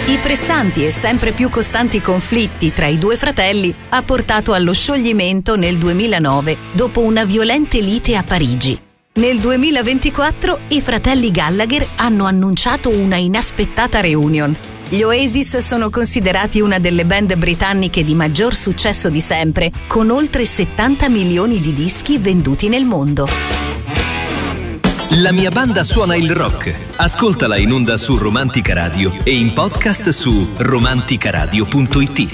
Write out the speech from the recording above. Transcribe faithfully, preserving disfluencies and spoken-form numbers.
I pressanti e sempre più costanti conflitti tra i due fratelli ha portato allo scioglimento nel duemilanove dopo una violente lite a Parigi. Nel duemilaventiquattro i fratelli Gallagher hanno annunciato una inaspettata reunion. Gli Oasis sono considerati una delle band britanniche di maggior successo di sempre, con oltre settanta milioni di dischi venduti nel mondo. La mia banda suona il rock. Ascoltala in onda su Romantica Radio e in podcast su romanticaradio punto it.